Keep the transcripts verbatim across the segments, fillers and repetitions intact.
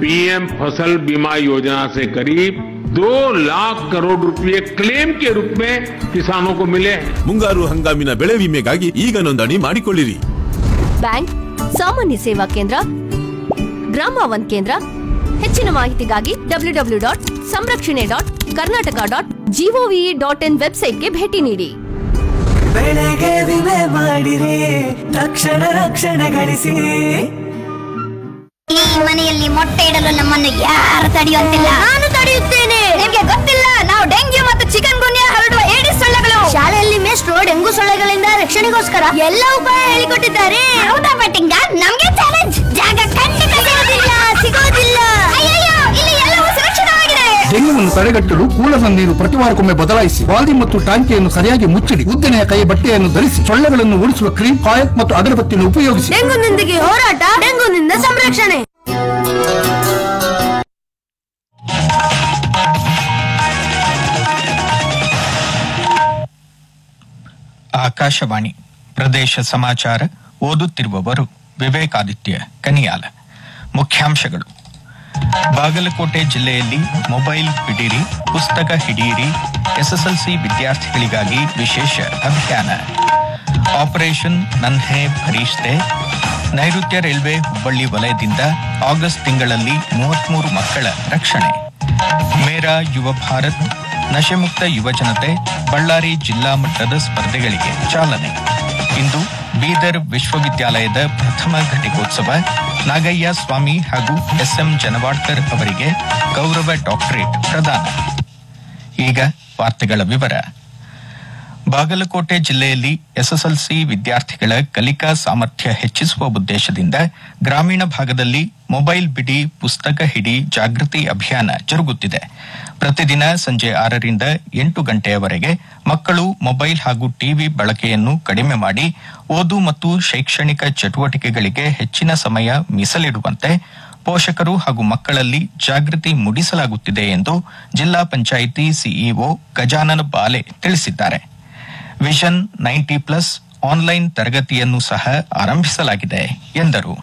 PM फसल बीमा योजना से करीब दो लाख करोड़ रुपए क्लेम के रूप में किसानों को मिले हैं। ಮುಂಗಾರು ಹಂಗಾಮಿನ ಬೆಳೆ ವಿಮೆಗಾಗಿ ಈಗ ನೋಂದಣಿ ಮಾಡಿಕೊಳ್ಳಿರಿ. ಬ್ಯಾಂಕ್, ಸಾಮಾನ್ಯ ಸೇವಾ ಕೇಂದ್ರ, ಗ್ರಾಮ ಒನ್ ಕೇಂದ್ರ. ಹೆಚ್ಚಿನ ಮಾಹಿತಿಗಾಗಿ ಡಬ್ಲ್ಯೂ ಡಬ್ಲ್ಯೂ ಡಾಟ್ ಸಂರಕ್ಷಣೆ dot Karnataka dot gov dot in ವೆಬ್ಸೈಟ್ಗೆ ಭೇಟಿ ನೀಡಿ. ಬೆಳೆಗೆ ವಿಮೆ ಮಾಡಿರಿ, ತಕ್ಷಣ ರಕ್ಷಣೆ ಗಳಿಸಿ. ಈ ಮನೆಯಲ್ಲಿ ಮೊಟ್ಟೆ ಇಡಲು ನಮ್ಮನ್ನು ಯಾರು ತಡೆಯುತ್ತಿಲ್ಲ. ನಾನು ತಡೆಯುತ್ತೇನೆ. ನಿಮಗೆ ಗೊತ್ತಿಲ್ಲ, ನಾವು ಡೆಂಗ್ಯೂ ಮತ್ತು ಚಿಕನ್ ಗುನ್ಯಾ ಹರಡುವ ಏಡಿಸ್ ಸೊಳ್ಳೆಗಳು. ಶಾಲೆಯಲ್ಲಿ ಮೇಷ್ಟ್ರು ಡೆಂಗು ಸೊಳ್ಳೆಗಳಿಂದ ರಕ್ಷಣೆಗೋಸ್ಕರ ಎಲ್ಲ ಉಪಾಯ ಹೇಳಿಕೊಟ್ಟಿದ್ದಾರೆ. ಹೌದಾ ಪಟ್ಟಿಂಗ? ನಮ್ಗೆ ಚಾಲೆಂಜ್. ಜಾಗ ಖಂಡಿತ ಸಿಗೋದಿಲ್ಲ ಸಿಗೋದಿಲ್ಲ ಅಯ್ಯಯ್ಯೋ, ಇಲ್ಲಿ ಎಲ್ಲವೂ ಸುರಕ್ಷಿತವಾಗಿದೆ. ಡೆಂಗ್ಯೂವನ್ನು ತಡೆಗಟ್ಟಲು ಕೂಲದ ನೀರು ಪ್ರತಿ ವಾರಕ್ಕೊಮ್ಮೆ ಬದಲಾಯಿಸಿ, ವಾಲ್ದಿ ಮತ್ತು ಟಾಂಕಿಯನ್ನು ಸರಿಯಾಗಿ ಮುಚ್ಚಿಡಿ, ಉದ್ದನೆಯ ಕೈ ಬಟ್ಟೆಯನ್ನು ಧರಿಸಿ, ಸೊಳ್ಳೆಗಳನ್ನು ಓಡಿಸುವ ಕ್ರೀಮ್, ಕಾಯಕ್ ಮತ್ತು ಅಗರಬತ್ತಿಯನ್ನು ಉಪಯೋಗಿಸಿ. ಡೆಂಗುನೊಂದಿಗೆ ಹೋರಾಟ, ಡೆಂಗುನಿಂದ ಸಂರಕ್ಷಣೆ. ಆಕಾಶವಾಣಿ ಪ್ರದೇಶ ಸಮಾಚಾರ ಓದುತ್ತಿರುವವರು ವಿವೇಕಾದಿತ್ಯ ಕನಿಯಾಲ. ಮುಖ್ಯಾಂಶಗಳು: ಬಾಗಲಕೋಟೆ ಜಿಲ್ಲೆಯಲ್ಲಿ ಮೊಬೈಲ್ ಬಿಡಿರಿ, ಪುಸ್ತಕ ಹಿಡಿಯಿರಿ, ಎಸ್ಎಸ್ಎಲ್ಸಿ ವಿದ್ಯಾರ್ಥಿಗಳಿಗಾಗಿ ವಿಶೇಷ ಅಭಿಯಾನ. ಆಪರೇಷನ್ ನನ್ಹೆ ಭರಿಷ್ತೆ. ನೈಋತ್ಯ ರೈಲ್ವೆ ಹುಬ್ಬಳ್ಳಿ ವಲಯದಿಂದ ಆಗಸ್ಟ್ ತಿಂಗಳಲ್ಲಿ ಮೂವತ್ಮೂರು ಮಕ್ಕಳ ರಕ್ಷಣೆ. ಮೇರಾ ಯುವ ಭಾರತ್, ನಶೆಮುಕ್ತ ಯುವಜನತೆ, ಬಳ್ಳಾರಿ ಜಿಲ್ಲಾ ಮಟ್ಟದ ಸ್ಪರ್ಧೆಗಳಿಗೆ ಚಾಲನೆ. ಇಂದು ಬೀದರ್ ವಿಶ್ವವಿದ್ಯಾಲಯದ ಪ್ರಥಮ ಘಟಿಕೋತ್ಸವ. ನಾಗಯ್ಯ ಸ್ವಾಮಿ ಹಾಗೂ ಎಸ್ಎಂ ಜನವಾಡ್ಕರ್ ಅವರಿಗೆ ಗೌರವ ಡಾಕ್ಟರೇಟ್ ಪ್ರದಾನ. ಈಗ ವಾರ್ತೆಗಳ ವಿವರ. ಬಾಗಲಕೋಟೆ ಜಿಲ್ಲೆಯಲ್ಲಿ ಎಸ್ಎಸ್ಎಲ್ಸಿ ವಿದ್ಯಾರ್ಥಿಗಳ ಕಲಿಕಾ ಸಾಮರ್ಥ್ಯ ಹೆಚ್ಚಿಸುವ ಉದ್ದೇಶದಿಂದ ಗ್ರಾಮೀಣ ಭಾಗದಲ್ಲಿ ಮೊಬೈಲ್ ಬಿಡಿ, ಪುಸ್ತಕ ಹಿಡಿ ಜಾಗೃತಿ ಅಭಿಯಾನ ಜರುಗುತ್ತಿದೆ. ಪ್ರತಿದಿನ ಸಂಜೆ ಆರರಿಂದ ಎಂಟು ಗಂಟೆಯವರೆಗೆ ಮಕ್ಕಳು ಮೊಬೈಲ್ ಹಾಗೂ ಟಿವಿ ಬಳಕೆಯನ್ನು ಕಡಿಮೆ ಮಾಡಿ ಓದು ಮತ್ತು ಶೈಕ್ಷಣಿಕ ಚಟುವಟಿಕೆಗಳಿಗೆ ಹೆಚ್ಚಿನ ಸಮಯ ಮೀಸಲಿಡುವಂತೆ ಪೋಷಕರು ಹಾಗೂ ಮಕ್ಕಳಲ್ಲಿ ಜಾಗೃತಿ ಮೂಡಿಸಲಾಗುತ್ತಿದೆ ಎಂದು ಜಿಲ್ಲಾ ಪಂಚಾಯಿತಿ ಸಿಇಒ ಗಜಾನನ ಬಾಲೆ ತಿಳಿಸಿದ್ದಾರೆ. ವಿಷನ್ ನೈಂಟಿ ಪ್ಲಸ್ ಆನ್ಲೈನ್ ತರಗತಿಯನ್ನು ಸಹ ಆರಂಭಿಸಲಾಗಿದೆ ಎಂದರು.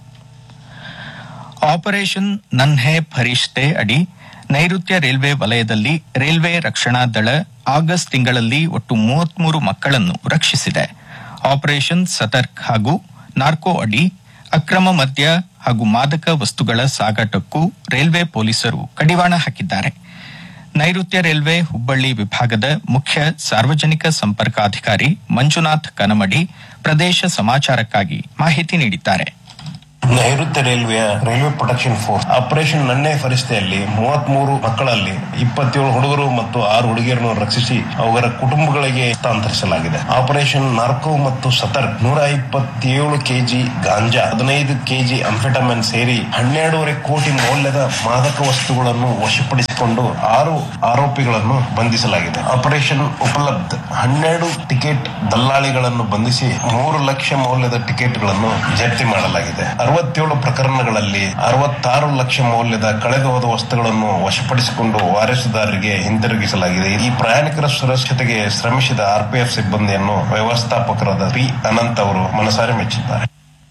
ಆಪರೇಷನ್ ನನ್ಹೆ ಭರಿಷ್ತೆ ಅಡಿ ನೈಋತ್ಯ ರೈಲ್ವೆ ವಲಯದಲ್ಲಿ ರೈಲ್ವೆ ರಕ್ಷಣಾ ದಳ ಆಗಸ್ಟ್ ತಿಂಗಳಲ್ಲಿ ಒಟ್ಟು ಮೂವತ್ಮೂರು ಮಕ್ಕಳನ್ನು ರಕ್ಷಿಸಿದೆ. ಆಪರೇಷನ್ ಸತರ್ಕ್ ಹಾಗೂ ನಾರ್ಕೋ ಅಡಿ ಅಕ್ರಮ ಮದ್ಯ ಹಾಗೂ ಮಾದಕ ವಸ್ತುಗಳ ಸಾಗಾಟಕ್ಕೂ ರೈಲ್ವೆ ಪೊಲೀಸರು ಕಡಿವಾಣ ಹಾಕಿದ್ದಾರೆ. ನೈಋತ್ಯ ರೈಲ್ವೆ ಹುಬ್ಬಳ್ಳಿ ವಿಭಾಗದ ಮುಖ್ಯ ಸಾರ್ವಜನಿಕ ಸಂಪರ್ಕಾಧಿಕಾರಿ ಮಂಜುನಾಥ್ ಕನಮಡಿ ಪ್ರದೇಶ ಸಮಾಚಾರಕ್ಕಾಗಿ ಮಾಹಿತಿ ನೀಡಿದ್ದಾರೆ. ನೈಋತ್ಯ ರೈಲ್ವೆಯ ರೈಲ್ವೆ ಪ್ರೊಟೆಕ್ಷನ್ ಫೋರ್ಸ್ ಆಪರೇಷನ್ ನನ್ನೆ ಪರಿಸ್ಥಿತಿಯಲ್ಲಿ ಮೂವತ್ಮೂರು ಮಕ್ಕಳಲ್ಲಿ ಇಪ್ಪತ್ತೇಳು ಹುಡುಗರು ಮತ್ತು ಆರು ಹುಡುಗಿಯರನ್ನು ರಕ್ಷಿಸಿ ಅವರ ಕುಟುಂಬಗಳಿಗೆ ಹಸ್ತಾಂತರಿಸಲಾಗಿದೆ. ಆಪರೇಷನ್ ನಾರ್ಕೋ ಮತ್ತು ಸತರ್ಕ್ ನೂರ ಇಪ್ಪತ್ತೇಳು ಕೆಜಿ ಗಾಂಜಾ, ಹದಿನೈದು ಕೆಜಿ ಅಂಫೆಟಮಿನ್ ಸೇರಿ ಹನ್ನೆರಡೂವರೆ ಕೋಟಿ ಮೌಲ್ಯದ ಮಾದಕ ವಸ್ತುಗಳನ್ನು ವಶಪಡಿಸಿಕೊಂಡು ಆರು ಆರೋಪಿಗಳನ್ನು ಬಂಧಿಸಲಾಗಿದೆ. ಆಪರೇಷನ್ ಉಪಲಬ್ಧ ಹನ್ನೆರಡು ಟಿಕೆಟ್ ದಲ್ಲಾಳಿಗಳನ್ನು ಬಂಧಿಸಿ ಮೂರು ಲಕ್ಷ ಮೌಲ್ಯದ ಟಿಕೆಟ್ಗಳನ್ನು ಜಪ್ತಿ ಮಾಡಲಾಗಿದೆ. ಅರವತ್ತೇಳು ಪ್ರಕರಣಗಳಲ್ಲಿ ಅರವತ್ತಾರು ಲಕ್ಷ ಮೌಲ್ಯದ ಕಳೆದು ಹೋದ ವಸ್ತುಗಳನ್ನು ವಶಪಡಿಸಿಕೊಂಡು ವಾರಸುದಾರರಿಗೆ ಹಿಂದಿರುಗಿಸಲಾಗಿದೆ. ಈ ಪ್ರಯಾಣಿಕರ ಸುರಕ್ಷತೆಗೆ ಶ್ರಮಿಸಿದ ಆರ್ಪಿಎಫ್ ಸಿಬ್ಬಂದಿಯನ್ನು ವ್ಯವಸ್ಥಾಪಕರಾದ ಪಿ ಅನಂತ್ ಅವರು ಮನಸಾರೆ ಮೆಚ್ಚಿದ್ದಾರೆ.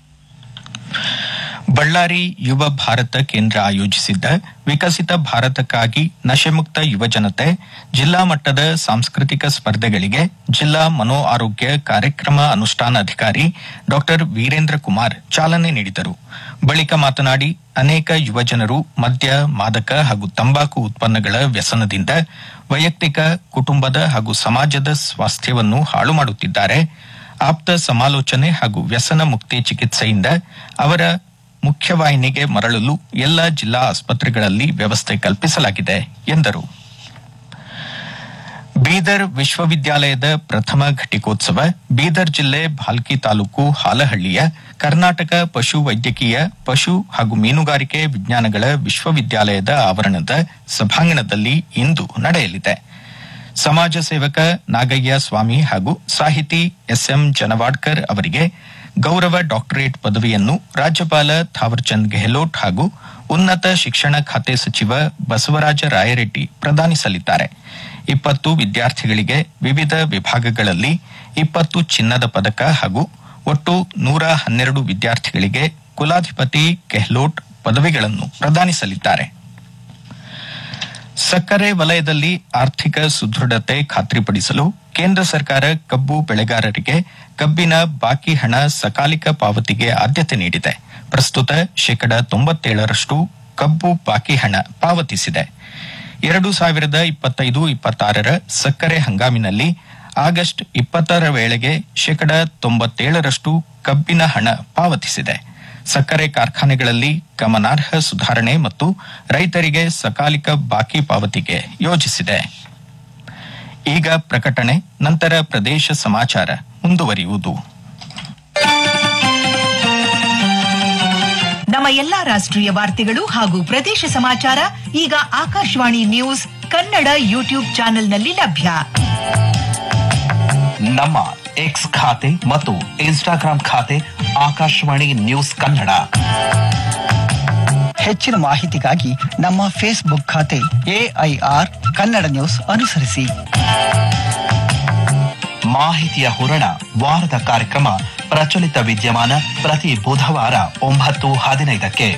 ಬಳ್ಳಾರಿ ಯುವ ಭಾರತ ಕೇಂದ್ರ ಆಯೋಜಿಸಿದ್ದ ವಿಕಸಿತ ಭಾರತಕ್ಕಾಗಿ ನಶೆಮುಕ್ತ ಯುವಜನತೆ ಜಿಲ್ಲಾ ಮಟ್ಟದ ಸಾಂಸ್ಕೃತಿಕ ಸ್ಪರ್ಧೆಗಳಿಗೆ ಜಿಲ್ಲಾ ಮನೋ ಆರೋಗ್ಯ ಕಾರ್ಯಕ್ರಮ ಅನುಷ್ಠಾನಾಧಿಕಾರಿ ಡಾ ವೀರೇಂದ್ರ ಕುಮಾರ್ ಚಾಲನೆ ನೀಡಿದರು. ಬಳಿಕ ಮಾತನಾಡಿ, ಅನೇಕ ಯುವಜನರು ಮದ್ಯ, ಮಾದಕ ಹಾಗೂ ತಂಬಾಕು ಉತ್ಪನ್ನಗಳ ವ್ಯಸನದಿಂದ ವೈಯಕ್ತಿಕ, ಕುಟುಂಬದ ಹಾಗೂ ಸಮಾಜದ ಸ್ವಾಸ್ಥ್ಯವನ್ನು ಹಾಳು ಮಾಡುತ್ತಿದ್ದಾರೆ. ಆಪ್ತ ಸಮಾಲೋಚನೆ ಹಾಗೂ ವ್ಯಸನ ಮುಕ್ತಿ ಚಿಕಿತ್ಸೆಯಿಂದ ಅವರ ಮುಖ್ಯವಾಹಿನಿಗೆ ಮರಳಲು ಎಲ್ಲ ಜಿಲ್ಲಾ ಆಸ್ಪತ್ರೆಗಳಲ್ಲಿ ವ್ಯವಸ್ಥೆ ಕಲ್ಪಿಸಲಾಗಿದೆ ಎಂದರು. ಬೀದರ್ ವಿಶ್ವವಿದ್ಯಾಲಯದ ಪ್ರಥಮ ಘಟಿಕೋತ್ಸವ ಬೀದರ್ ಜಿಲ್ಲೆ ಭಾಲ್ಕಿ ತಾಲೂಕು ಹಾಲಹಳ್ಳಿಯ ಕರ್ನಾಟಕ ಪಶು ವೈದ್ಯಕೀಯ, ಪಶು ಹಾಗೂ ಮೀನುಗಾರಿಕೆ ವಿಜ್ಞಾನಗಳ ವಿಶ್ವವಿದ್ಯಾಲಯದ ಆವರಣದ ಸಭಾಂಗಣದಲ್ಲಿ ಇಂದು ನಡೆಯಲಿದೆ. ಸಮಾಜ ಸೇವಕ ನಾಗಯ್ಯ ಸ್ವಾಮಿ ಹಾಗೂ ಸಾಹಿತಿ ಎಸ್ಎಂ ಜನವಾಡ್ಕರ್ ಅವರಿಗೆ ಗೌರವ ಡಾಕ್ಟರೇಟ್ ಪದವಿಯನ್ನು ರಾಜ್ಯಪಾಲ ಥಾವರ್ಚಂದ್ ಗೆಹ್ಲೋಟ್ ಹಾಗೂ ಉನ್ನತ ಶಿಕ್ಷಣ ಖಾತೆ ಸಚಿವ ಬಸವರಾಜ ರಾಯರೆಡ್ಡಿ ಪ್ರದಾನಿಸಲಿದ್ದಾರೆ. ಇಪ್ಪತ್ತು ವಿದ್ಯಾರ್ಥಿಗಳಿಗೆ ವಿವಿಧ ವಿಭಾಗಗಳಲ್ಲಿ ಇಪ್ಪತ್ತು ಚಿನ್ನದ ಪದಕ ಹಾಗೂ ಒಟ್ಟು ನೂರ ಹನ್ನೆರಡು ವಿದ್ಯಾರ್ಥಿಗಳಿಗೆ ಕುಲಾಧಿಪತಿ ಗೆಹ್ಲೋಟ್ ಪದವಿಗಳನ್ನು ಪ್ರದಾನಿಸಲಿದ್ದಾರೆ. ಸಕ್ಕರೆ ವಲಯದಲ್ಲಿ ಆರ್ಥಿಕ ಸುದೃಢತೆ ಖಾತ್ರಿಪಡಿಸಲು ಕೇಂದ್ರ ಸರ್ಕಾರ ಕಬ್ಬು ಬೆಳೆಗಾರರಿಗೆ ಕಬ್ಬಿನ ಬಾಕಿ ಹಣ ಸಕಾಲಿಕ ಪಾವತಿಗೆ ಆದ್ಯತೆ ನೀಡಿದೆ. ಪ್ರಸ್ತುತ ಶೇಕಡ ತೊಂಬತ್ತೇಳರಷ್ಟು ಕಬ್ಬು ಬಾಕಿ ಹಣ ಪಾವತಿಸಿದೆ. ಎರಡು ಸಾವಿರದ ಇಪ್ಪತ್ತೈದು ಇಪ್ಪತ್ತಾರರ ಸಕ್ಕರೆ ಹಂಗಾಮಿನಲ್ಲಿ ಆಗಸ್ಟ್ ಇಪ್ಪತ್ತರ ವೇಳೆಗೆ ಶೇಕಡ ತೊಂಬತ್ತೇಳರಷ್ಟು ಕಬ್ಬಿನ ಹಣ ಪಾವತಿಸಿದೆ. ಸಕ್ಕರೆ ಕಾರ್ಖಾನೆಗಳಲ್ಲಿ ಗಮನಾರ್ಹ ಸುಧಾರಣೆ ಮತ್ತು ರೈತರಿಗೆ ಸಕಾಲಿಕ ಬಾಕಿ ಪಾವತಿಗೆ ಯೋಜಿಸಿದೆ. ಈಗ ಪ್ರಕಟಣೆ, ನಂತರ ಪ್ರದೇಶ ಸಮಾಚಾರ ಮುಂದುವರಿಯುವುದು. ನಮ್ಮ ಎಲ್ಲಾ ರಾಷ್ಟ್ರೀಯ ವಾರ್ತೆಗಳು ಹಾಗೂ ಪ್ರದೇಶ ಸಮಾಚಾರ ಈಗ ಆಕಾಶವಾಣಿ ನ್ಯೂಸ್ ಕನ್ನಡ ಯೂಟ್ಯೂಬ್ ಚಾನೆಲ್ನಲ್ಲಿ ಲಭ್ಯ. ನಮ್ಮ ಎಕ್ಸ್ ಖಾತೆ ಮತ್ತು ಇನ್ಸ್ಟಾಗ್ರಾಂ ಖಾತೆ ಆಕಾಶವಾಣಿ ನ್ಯೂಸ್ ಕನ್ನಡ. ಹೆಚ್ಚಿನ ಮಾಹಿತಿಗಾಗಿ ನಮ್ಮ ಫೇಸ್ಬುಕ್ ಖಾತೆ ಎಐಆರ್ ಕನ್ನಡ ನ್ಯೂಸ್ ಅನುಸರಿಸಿ. ಮಾಹಿತಿಯ ಹೂರಣ ವಾರದ ಕಾರ್ಯಕ್ರಮ ಪ್ರಚಲಿತ ವಿದ್ಯಮಾನ ಪ್ರತಿ ಬುಧವಾರ ಒಂಬತ್ತು ಹದಿನೈದಕ್ಕೆ.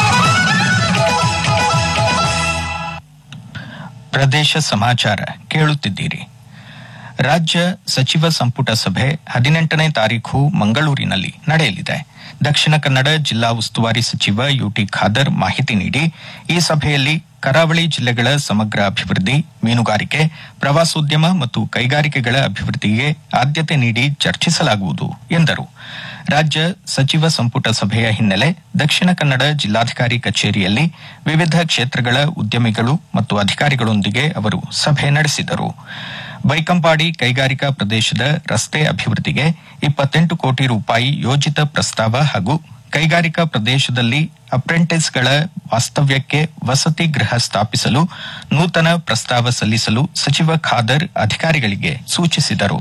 ಪ್ರದೇಶ ಸಮಾಚಾರ ಕೇಳುತ್ತಿದ್ದೀರಿ. ರಾಜ್ಯ ಸಚಿವ ಸಂಪುಟ ಸಭೆ ಹದಿನೆಂಟನೇ ತಾರೀಖು ಮಂಗಳೂರಿನಲ್ಲಿ ನಡೆಯಲಿದೆ. ದಕ್ಷಿಣ ಕನ್ನಡ ಜಿಲ್ಲಾ ಉಸ್ತುವಾರಿ ಸಚಿವ ಯುಟಿ ಖಾದರ್ ಮಾಹಿತಿ ನೀಡಿ, ಈ ಸಭೆಯಲ್ಲಿ ಕರಾವಳಿ ಜಿಲ್ಲೆಗಳ ಸಮಗ್ರ ಅಭಿವೃದ್ಧಿ, ಮೀನುಗಾರಿಕೆ, ಪ್ರವಾಸೋದ್ಯಮ ಮತ್ತು ಕೈಗಾರಿಕೆಗಳ ಅಭಿವೃದ್ಧಿಗೆ ಆದ್ಯತೆ ನೀಡಿ ಚರ್ಚಿಸಲಾಗುವುದು ಎಂದರು. ರಾಜ್ಯ ಸಚಿವ ಸಂಪುಟ ಸಭೆಯ ಹಿನ್ನೆಲೆ ದಕ್ಷಿಣ ಕನ್ನಡ ಜಿಲ್ಲಾಧಿಕಾರಿ ಕಚೇರಿಯಲ್ಲಿ ವಿವಿಧ ಕ್ಷೇತ್ರಗಳ ಉದ್ಯಮಿಗಳು ಮತ್ತು ಅಧಿಕಾರಿಗಳೊಂದಿಗೆ ಅವರು ಸಭೆ ನಡೆಸಿದರು. ಬೈಕಂಪಾಡಿ ಕೈಗಾರಿಕಾ ಪ್ರದೇಶದ ರಸ್ತೆ ಅಭಿವೃದ್ಧಿಗೆ ಇಪ್ಪತ್ತೆಂಟು ಕೋಟಿ ರೂಪಾಯಿ ಯೋಜಿತ ಪ್ರಸ್ತಾವ ಹಾಗೂ ಕೈಗಾರಿಕಾ ಪ್ರದೇಶದಲ್ಲಿ ಅಪ್ರೆಂಟಿಸ್ಗಳ ವಾಸ್ತವ್ಯಕ್ಕೆ ವಸತಿ ಗೃಹ ಸ್ಥಾಪಿಸಲು ನೂತನ ಪ್ರಸ್ತಾವ ಸಲ್ಲಿಸಲು ಸಚಿವ ಖಾದರ್ ಅಧಿಕಾರಿಗಳಿಗೆ ಸೂಚಿಸಿದರು.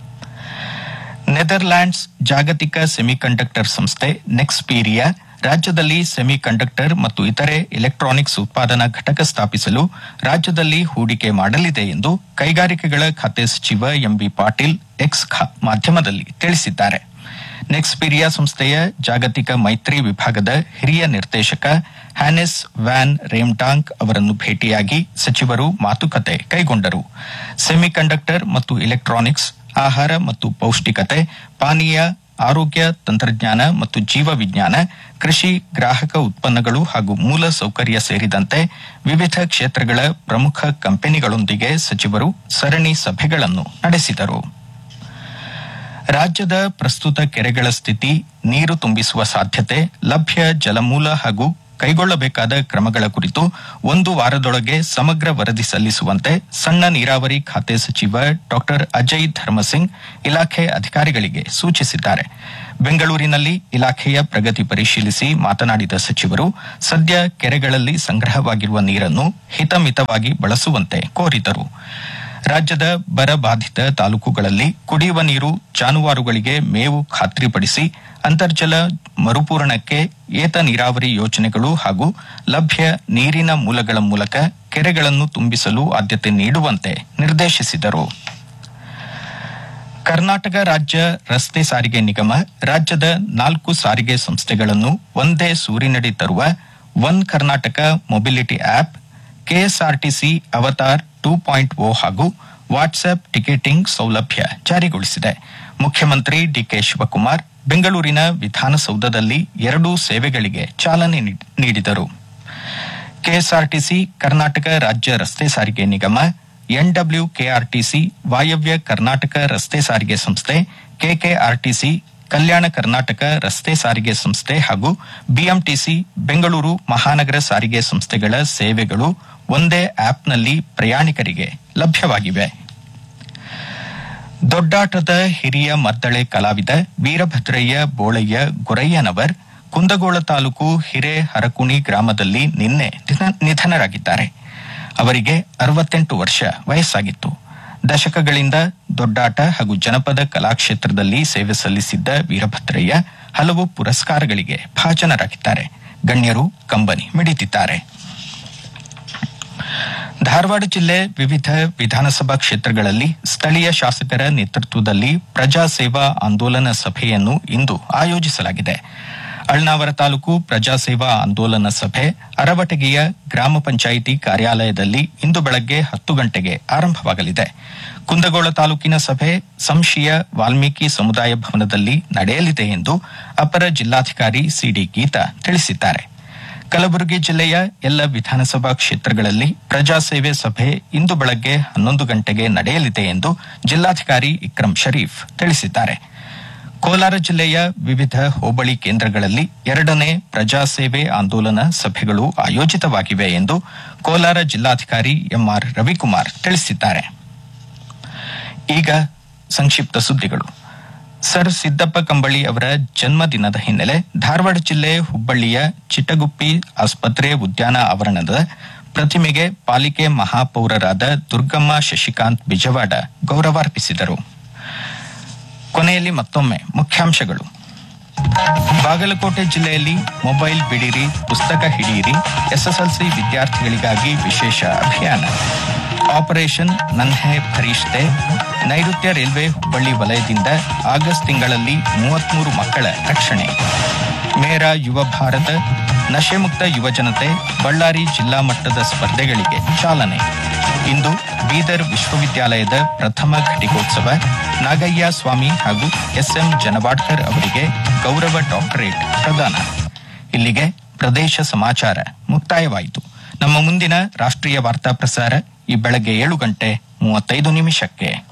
ನೆದರ್ಲ್ಯಾಂಡ್ಸ್ ಜಾಗತಿಕ ಸೆಮಿಕಂಡಕ್ಟರ್ ಸಂಸ್ಥೆ ನೆಕ್ಸ್ಪೀರಿಯಾ ರಾಜ್ಯದಲ್ಲಿ ಸೆಮಿಕಂಡಕ್ಟರ್ ಮತ್ತು ಇತರೆ ಎಲೆಕ್ಟ್ರಾನಿಕ್ಸ್ ಉತ್ಪಾದನಾ ಘಟಕ ಸ್ಥಾಪಿಸಲು ರಾಜ್ಯದಲ್ಲಿ ಹೂಡಿಕೆ ಮಾಡಲಿದೆ ಎಂದು ಕೈಗಾರಿಕೆಗಳ ಖಾತೆ ಸಚಿವ ಎಂಬಿ ಪಾಟೀಲ್ ಎಕ್ಸ್ ಮಾಧ್ಯಮದಲ್ಲಿ ತಿಳಿಸಿದ್ದಾರೆ. ನೆಕ್ಸ್ಪೀರಿಯಾ ಸಂಸ್ಥೆಯ ಜಾಗತಿಕ ಮೈತ್ರಿ ವಿಭಾಗದ ಹಿರಿಯ ನಿರ್ದೇಶಕ ಹ್ಯಾನೆಸ್ ವ್ಯಾನ್ ರೇಮ್ಡಾಂಕ್ ಅವರನ್ನು ಭೇಟಿಯಾಗಿ ಸಚಿವರು ಮಾತುಕತೆ ಕೈಗೊಂಡರು. ಸೆಮಿಕಂಡಕ್ಟರ್ ಮತ್ತು ಎಲೆಕ್ಟ್ರಾನಿಕ್ಸ್, ಆಹಾರ ಮತ್ತು ಪೌಷ್ಟಿಕತೆ, ಪಾನೀಯ, ಆರೋಗ್ಯ, ತಂತ್ರಜ್ಞಾನ ಮತ್ತು ಜೀವ ವಿಜ್ಞಾನ, ಕೃಷಿ, ಗ್ರಾಹಕ ಉತ್ಪನ್ನಗಳು ಹಾಗೂ ಮೂಲ ಸೌಕರ್ಯ ಸೇರಿದಂತೆ ವಿವಿಧ ಕ್ಷೇತ್ರಗಳ ಪ್ರಮುಖ ಕಂಪನಿಗಳೊಂದಿಗೆ ಸಚಿವರು ಸರಣಿ ಸಭೆಗಳನ್ನು ನಡೆಸಿದರು. ರಾಜ್ಯದ ಪ್ರಸ್ತುತ ಕೆರೆಗಳ ಸ್ಥಿತಿ, ನೀರು ತುಂಬಿಸುವ ಸಾಧ್ಯತೆ, ಲಭ್ಯ ಜಲಮೂಲ ಹಾಗೂ ಕೈಗೊಳ್ಳಬೇಕಾದ ಕ್ರಮಗಳ ಕುರಿತು ಒಂದು ವಾರದೊಳಗೆ ಸಮಗ್ರ ವರದಿ ಸಲ್ಲಿಸುವಂತೆ ಸಣ್ಣ ನೀರಾವರಿ ಖಾತೆ ಸಚಿವ ಡಾ ಅಜಯ್ ಧರ್ಮಸಿಂಗ್ ಇಲಾಖೆ ಅಧಿಕಾರಿಗಳಿಗೆ ಸೂಚಿಸಿದ್ದಾರೆ. ಬೆಂಗಳೂರಿನಲ್ಲಿ ಇಲಾಖೆಯ ಪ್ರಗತಿ ಪರಿಶೀಲಿಸಿ ಮಾತನಾಡಿದ ಸಚಿವರು, ಸದ್ಯ ಕೆರೆಗಳಲ್ಲಿ ಸಂಗ್ರಹವಾಗಿರುವ ನೀರನ್ನು ಹಿತಮಿತವಾಗಿ ಬಳಸುವಂತೆ ಕೋರಿದರು. ರಾಜ್ಯದ ಬರ ಬಾಧಿತ ತಾಲೂಕುಗಳಲ್ಲಿ ಕುಡಿಯುವ ನೀರು, ಜಾನುವಾರುಗಳಿಗೆ ಮೇವು ಖಾತ್ರಿಪಡಿಸಿ ಅಂತರ್ಜಲ ಮರುಪೂರಣಕ್ಕೆ ಏತ ನೀರಾವರಿ ಯೋಜನೆಗಳು ಹಾಗೂ ಲಭ್ಯ ನೀರಿನ ಮೂಲಗಳ ಮೂಲಕ ಕೆರೆಗಳನ್ನು ತುಂಬಿಸಲು ಆದ್ಯತೆ ನೀಡುವಂತೆ ನಿರ್ದೇಶಿಸಿದರು. ಕರ್ನಾಟಕ ರಾಜ್ಯ ರಸ್ತೆ ಸಾರಿಗೆ ನಿಗಮ ರಾಜ್ಯದ ನಾಲ್ಕು ಸಾರಿಗೆ ಸಂಸ್ಥೆಗಳನ್ನು ಒಂದೇ ಸೂರಿನಡಿ ತರುವ one Karnataka mobility app, KSRTC avatar two point ಓ ಹಾಗೂ ವಾಟ್ಸ್ಆಪ್ ಟಿಕೆಟಿಂಗ್ ಸೌಲಭ್ಯ ಜಾರಿಗೊಳಿಸಿದೆ. ಮುಖ್ಯಮಂತ್ರಿ ಡಿಕೆ ಶಿವಕುಮಾರ್ ಬೆಂಗಳೂರಿನ ವಿಧಾನಸೌಧದಲ್ಲಿ ಎರಡೂ ಸೇವೆಗಳಿಗೆ ಚಾಲನೆ ನೀಡಿದರು. ಕೆಎಸ್ಆರ್ಟಿಸಿ ಕರ್ನಾಟಕ ರಾಜ್ಯ ರಸ್ತೆ ಸಾರಿಗೆ ನಿಗಮ, ಎನ್ಡಬ್ಲ್ಯೂಕೆಆರ್ಟಿಸಿ ವಾಯವ್ಯ ಕರ್ನಾಟಕ ರಸ್ತೆ ಸಾರಿಗೆ ಸಂಸ್ಥೆ, ಕೆಕೆಆರ್ಟಿಸಿ ಕಲ್ಯಾಣ ಕರ್ನಾಟಕ ರಸ್ತೆ ಸಾರಿಗೆ ಸಂಸ್ಥೆ ಹಾಗೂ ಬಿಎಂಟಿಸಿ ಬೆಂಗಳೂರು ಮಹಾನಗರ ಸಾರಿಗೆ ಸಂಸ್ಥೆಗಳ ಸೇವೆಗಳು ಒಂದೇ ಆಪ್ನಲ್ಲಿ ಪ್ರಯಾಣಿಕರಿಗೆ ಲಭ್ಯವಾಗಿವೆ. ದೊಡ್ಡಾಟದ ಹಿರಿಯ ಮದ್ದಳೆ ಕಲಾವಿದ ವೀರಭದ್ರಯ್ಯ ಬೋಳಯ್ಯ ಗೊರಯ್ಯನವರ್ ಕುಂದಗೋಳ ತಾಲೂಕು ಹಿರೇಹರಕುಣಿ ಗ್ರಾಮದಲ್ಲಿ ನಿನ್ನೆ ನಿಧನರಾಗಿದ್ದಾರೆ. ಅವರಿಗೆ ಅರವತ್ತೆಂಟು ವರ್ಷ ವಯಸ್ಸಾಗಿತ್ತು. ದಶಕಗಳಿಂದ ದೊಡ್ಡಾಟ ಹಾಗೂ ಜನಪದ ಕಲಾಕ್ಷೇತ್ರದಲ್ಲಿ ಸೇವೆ ಸಲ್ಲಿಸಿದ್ದ ವೀರಭದ್ರಯ್ಯ ಹಲವು ಪುರಸ್ಕಾರಗಳಿಗೆ ಭಾಜನರಾಗಿದ್ದಾರೆ. ಗಣ್ಯರು ಕಂಬನಿ ಮಿಡಿದಿದ್ದಾರೆ. ಧಾರವಾಡ ಜಿಲ್ಲೆ ವಿವಿಧ ವಿಧಾನಸಭಾ ಕ್ಷೇತ್ರಗಳಲ್ಲಿ ಸ್ಥಳೀಯ ಶಾಸಕರ ನೇತೃತ್ವದಲ್ಲಿ ಪ್ರಜಾ ಸೇವಾ ಆಂದೋಲನ ಸಭೆಯನ್ನು ಇಂದು ಆಯೋಜಿಸಲಾಗಿದೆ. ಅಳ್ನಾವರ ತಾಲೂಕು ಪ್ರಜಾಸೇವಾ ಆಂದೋಲನ ಸಭೆ ಅರವಟಗಿಯ ಗ್ರಾಮ ಪಂಚಾಯಿತಿ ಕಾರ್ಯಾಲಯದಲ್ಲಿ ಇಂದು ಬೆಳಗ್ಗೆ ಹತ್ತು ಗಂಟೆಗೆ ಆರಂಭವಾಗಲಿದೆ. ಕುಂದಗೋಳ ತಾಲೂಕಿನ ಸಭೆ ಸಂಶಿಯ ವಾಲ್ಮೀಕಿ ಸಮುದಾಯ ಭವನದಲ್ಲಿ ನಡೆಯಲಿದೆ ಎಂದು ಅಪರ ಜಿಲ್ಲಾಧಿಕಾರಿ ಸಿಡಿ ಗೀತಾ ತಿಳಿಸಿದ್ದಾರೆ. ಕಲಬುರಗಿ ಜಿಲ್ಲೆಯ ಎಲ್ಲ ವಿಧಾನಸಭಾ ಕ್ಷೇತ್ರಗಳಲ್ಲಿ ಪ್ರಜಾಸೇವೆ ಸಭೆ ಇಂದು ಬೆಳಗ್ಗೆ ಹನ್ನೊಂದು ಗಂಟೆಗೆ ನಡೆಯಲಿದೆ ಎಂದು ಜಿಲ್ಲಾಧಿಕಾರಿ ಇಕ್ರಂ ಶರೀಫ್ ತಿಳಿಸಿದ್ದಾರೆ. ಕೋಲಾರ ಜಿಲ್ಲೆಯ ವಿವಿಧ ಹೋಬಳಿ ಕೇಂದ್ರಗಳಲ್ಲಿ ಎರಡನೇ ಪ್ರಜಾಸೇವೆ ಆಂದೋಲನ ಸಭೆಗಳು ಆಯೋಜಿತವಾಗಿವೆ ಎಂದು ಕೋಲಾರ ಜಿಲ್ಲಾಧಿಕಾರಿ ಎಂಆರ್ ರವಿಕುಮಾರ್ ತಿಳಿಸಿದ್ದಾರೆ. ಈಗ ಸಂಕ್ಷಿಪ್ತ ಸುದ್ದಿಗಳು. ಸರ್ ಸಿದ್ದಪ್ಪ ಕಂಬಳಿ ಅವರ ಜನ್ಮದಿನದ ಹಿನ್ನೆಲೆ ಧಾರವಾಡ ಜಿಲ್ಲೆ ಹುಬ್ಬಳ್ಳಿಯ ಚಿಟ್ಟಗುಪ್ಪಿ ಆಸ್ಪತ್ರೆ ಉದ್ಯಾನ ಆವರಣದ ಪ್ರತಿಮೆಗೆ ಪಾಲಿಕೆ ಮಹಾಪೌರರಾದ ದುರ್ಗಮ್ಮ ಶಶಿಕಾಂತ್ ಬಿಜವಾಡ ಗೌರವಾರ್ಪಿಸಿದರು. ಕೊನೆಯಲ್ಲಿ ಮತ್ತೊಮ್ಮೆ ಮುಖ್ಯಾಂಶಗಳು. ಬಾಗಲಕೋಟೆ ಜಿಲ್ಲೆಯಲ್ಲಿ ಮೊಬೈಲ್ ಬಿಡಿರಿ, ಪುಸ್ತಕ ಹಿಡಿಯಿರಿ, ಎಸ್ಎಸ್ಎಲ್ಸಿ ವಿದ್ಯಾರ್ಥಿಗಳಿಗಾಗಿ ವಿಶೇಷ ಅಭಿಯಾನ. ಆಪರೇಷನ್ ನನ್ಹೆ ಫರಿಷ್ತೆ, ನೈಋತ್ಯ ರೈಲ್ವೆ ಹುಬ್ಬಳ್ಳಿ ವಲಯದಿಂದ ಆಗಸ್ಟ್ ತಿಂಗಳಲ್ಲಿ ಮೂವತ್ಮೂರು ಮಕ್ಕಳ ರಕ್ಷಣೆ. ಮೇರಾ ಯುವ ಭಾರತ, ನಶೆಮುಕ್ತ ಯುವಜನತೆ, ಬಳ್ಳಾರಿ ಜಿಲ್ಲಾ ಮಟ್ಟದ ಸ್ಪರ್ಧೆಗಳಿಗೆ ಚಾಲನೆ. ಇಂದು ಬೀದರ್ ವಿಶ್ವವಿದ್ಯಾಲಯದ ಪ್ರಥಮ ಘಟಿಕೋತ್ಸವ, ನಾಗಯ್ಯ ಸ್ವಾಮಿ ಹಾಗೂ ಎಸ್ಎಂ ಜನವಾಡ್ಕರ್ ಅವರಿಗೆ ಗೌರವ ಡಾಕ್ಟರೇಟ್ ಪ್ರದಾನ. ಇಲ್ಲಿಗೆ ಪ್ರದೇಶ ಸಮಾಚಾರ ಮುಕ್ತಾಯವಾಯಿತು. ನಮ್ಮ ಮುಂದಿನ ರಾಷ್ಟ್ರೀಯ ವಾರ್ತಾ ಪ್ರಸಾರ ಈ ಬೆಳಗ್ಗೆ ಏಳು ಗಂಟೆ ಮೂವತ್ತೈದು ನಿಮಿಷಕ್ಕೆ.